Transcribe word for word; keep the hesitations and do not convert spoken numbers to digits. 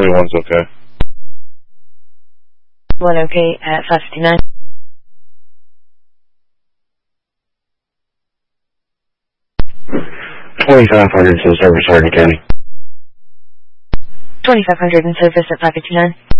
twenty-one's okay. One okay at five fifty-nine. twenty-five hundred to service Hardin County. twenty-five hundred in service at five fifty-nine.